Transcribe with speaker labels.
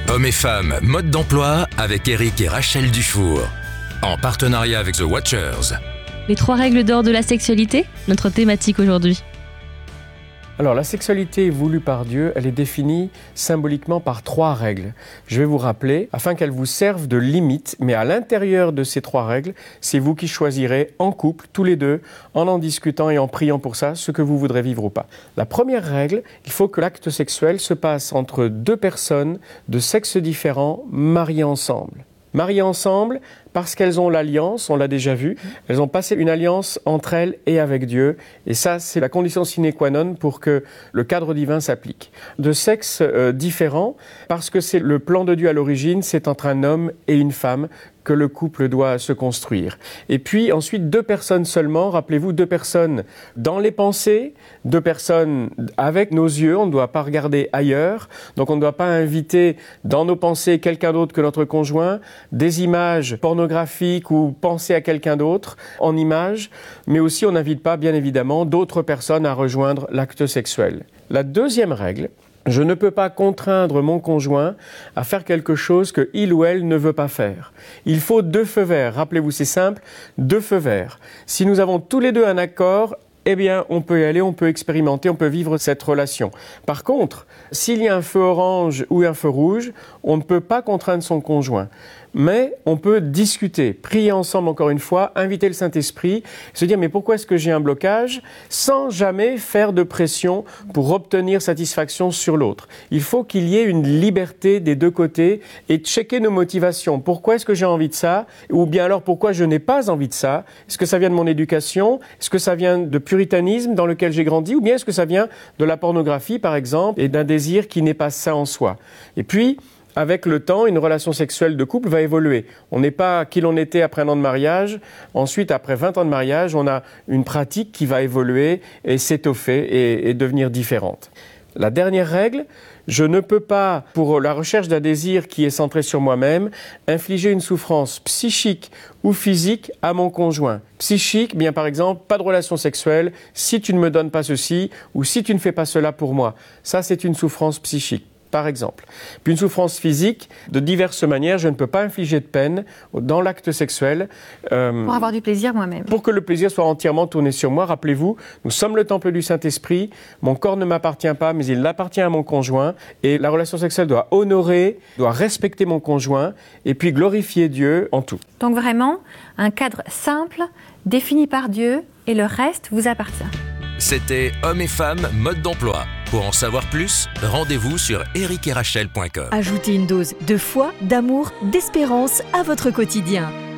Speaker 1: Hommes et femmes, mode d'emploi avec Eric et Rachel Dufour. En partenariat avec The Watchers.
Speaker 2: Les 3 règles d'or de la sexualité, notre thématique aujourd'hui.
Speaker 3: Alors, la sexualité voulue par Dieu, elle est définie symboliquement par 3 règles. Je vais vous rappeler, afin qu'elles vous servent de limite, mais à l'intérieur de ces 3 règles, c'est vous qui choisirez en couple, tous les deux, en discutant et en priant pour ça, ce que vous voudrez vivre ou pas. La première règle, il faut que l'acte sexuel se passe entre 2 personnes de sexes différents, mariées ensemble. Mariées ensemble parce qu'elles ont l'alliance, on l'a déjà vu, elles ont passé une alliance entre elles et avec Dieu, et ça c'est la condition sine qua non pour que le cadre divin s'applique. De sexes différents, parce que c'est le plan de Dieu à l'origine, c'est entre un homme et une femme que le couple doit se construire. Et puis ensuite 2 personnes seulement, rappelez-vous, 2 personnes dans les pensées, 2 personnes avec nos yeux, on ne doit pas regarder ailleurs, donc on ne doit pas inviter dans nos pensées quelqu'un d'autre que notre conjoint, des images pornographiques ou penser à quelqu'un d'autre en images, mais aussi on n'invite pas bien évidemment d'autres personnes à rejoindre l'acte sexuel. La deuxième règle, je ne peux pas contraindre mon conjoint à faire quelque chose que il ou elle ne veut pas faire. Il faut 2 feux verts. Rappelez-vous, c'est simple, 2 feux verts. Si nous avons tous les 2 un accord, eh bien, on peut y aller, on peut expérimenter, on peut vivre cette relation. Par contre, s'il y a un feu orange ou un feu rouge, on ne peut pas contraindre son conjoint. Mais on peut discuter, prier ensemble encore une fois, inviter le Saint-Esprit, se dire mais pourquoi est-ce que j'ai un blocage, sans jamais faire de pression pour obtenir satisfaction sur l'autre. Il faut qu'il y ait une liberté des 2 côtés et checker nos motivations. Pourquoi est-ce que j'ai envie de ça? Ou bien alors pourquoi je n'ai pas envie de ça? Est-ce que ça vient de mon éducation? Est-ce que ça vient de puritanisme dans lequel j'ai grandi? Ou bien est-ce que ça vient de la pornographie par exemple et d'un désir qui n'est pas sain en soi? Et puis, avec le temps, une relation sexuelle de couple va évoluer. On n'est pas qui l'on était après 1 an de mariage. Ensuite, après 20 ans de mariage, on a une pratique qui va évoluer et s'étoffer et devenir différente. La dernière règle, je ne peux pas, pour la recherche d'un désir qui est centré sur moi-même, infliger une souffrance psychique ou physique à mon conjoint. Psychique, bien par exemple, pas de relation sexuelle si tu ne me donnes pas ceci ou si tu ne fais pas cela pour moi. Ça, c'est une souffrance psychique. Par exemple. Puis une souffrance physique, de diverses manières, je ne peux pas infliger de peine dans l'acte sexuel.
Speaker 4: Pour avoir du plaisir moi-même. Pour
Speaker 3: que le plaisir soit entièrement tourné sur moi. Rappelez-vous, nous sommes le temple du Saint-Esprit, mon corps ne m'appartient pas, mais il appartient à mon conjoint. Et la relation sexuelle doit honorer, doit respecter mon conjoint, et puis glorifier Dieu en tout.
Speaker 4: Donc vraiment, un cadre simple, défini par Dieu, et le reste vous appartient.
Speaker 1: C'était Hommes et femmes, mode d'emploi. Pour en savoir plus, rendez-vous sur ericerachel.com.
Speaker 5: Ajoutez une dose de foi, d'amour, d'espérance à votre quotidien.